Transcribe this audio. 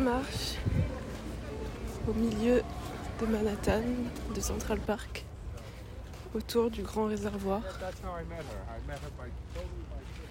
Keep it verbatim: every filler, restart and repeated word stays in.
marche au milieu de Manhattan, de Central Park, autour du grand réservoir. That's how I met her. I met her by totally by